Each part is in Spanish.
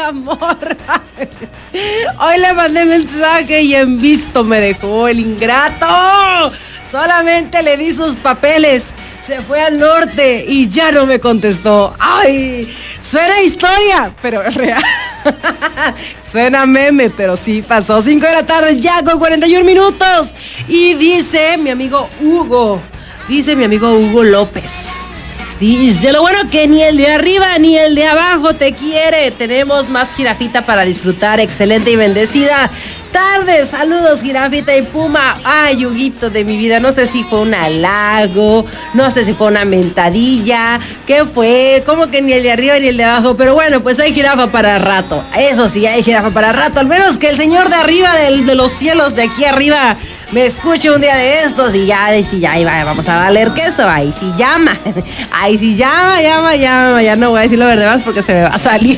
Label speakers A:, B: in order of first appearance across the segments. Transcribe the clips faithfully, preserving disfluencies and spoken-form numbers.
A: esa morra. Hoy le mandé mensaje y en visto me dejó el ingrato. Solamente le di sus papeles. Se fue al norte y ya no me contestó. ¡Ay! Suena historia, pero es real. Suena meme, pero sí pasó. cinco de la tarde, ya con cuarenta y un minutos. Y dice mi amigo Hugo, dice mi amigo Hugo López. Dice, lo bueno que ni el de arriba ni el de abajo te quiere. Tenemos más jirafita para disfrutar. Excelente y bendecida tarde. Saludos, jirafita y puma. Ay, Huguito de mi vida. No sé si fue un halago, no sé si fue una mentadilla. ¿Qué fue? ¿Cómo que ni el de arriba ni el de abajo? Pero bueno, pues hay jirafa para rato. Eso sí, hay jirafa para rato. Al menos que el señor de arriba, del, de los cielos, de aquí arriba, me escuche un día de estos y ya, y si ya, y vaya, vamos a valer queso. Ahí sí llama. Ahí sí llama, llama, llama. Ya no voy a decir lo verde más porque se me va a salir.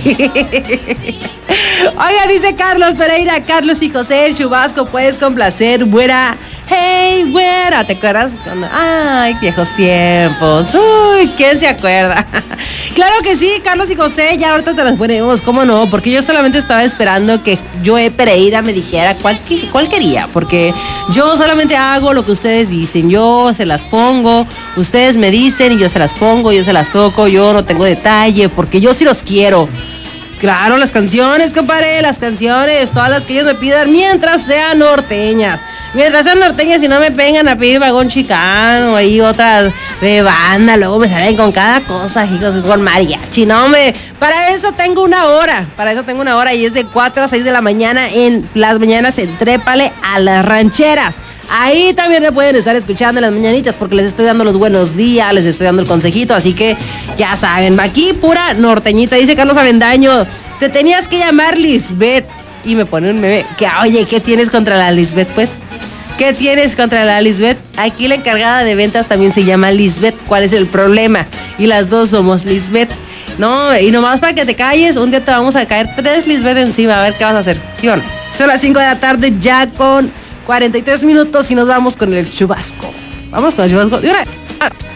A: Oiga, dice Carlos Pereira, Carlos y José, el chubasco, puedes complacer, güera. Hey, güera, ¿te acuerdas? Cuando... Ay, viejos tiempos. Uy, ¿quién se acuerda? Claro que sí, Carlos y José, ya ahorita te las ponemos, ¿cómo no? Porque yo solamente estaba esperando que Joe Pereira me dijera cuál, cuál quería, porque yo solamente hago lo que ustedes dicen, yo se las pongo, ustedes me dicen y yo se las pongo, yo se las toco, yo no tengo detalle, porque yo sí los quiero. Claro, las canciones, compadre, las canciones, todas las que ellos me pidan, mientras sean norteñas. Mientras sean norteñas y no me vengan a pedir vagón chicano, ahí otras de banda, luego me salen con cada cosa, hijos, con mariachi, no me... Para eso tengo una hora, para eso tengo una hora y es de cuatro a seis de la mañana en las mañanas en Trépale a las Rancheras. Ahí también me pueden estar escuchando en las mañanitas porque les estoy dando los buenos días, les estoy dando el consejito, así que ya saben, aquí pura norteñita. Dice Carlos Avendaño, te tenías que llamar Lisbeth. Y me pone un meme, que oye, ¿qué tienes contra la Lisbeth? Pues, ¿qué tienes contra la Lisbeth? Aquí la encargada de ventas también se llama Lisbeth. ¿Cuál es el problema? Y las dos somos Lisbeth. No, y nomás para que te calles, un día te vamos a caer tres Lisbeth encima, a ver qué vas a hacer, ¿sí o no? Son las cinco de la tarde ya con cuarenta y tres minutos y nos vamos con el chubasco. Vamos con el chubasco. Y una...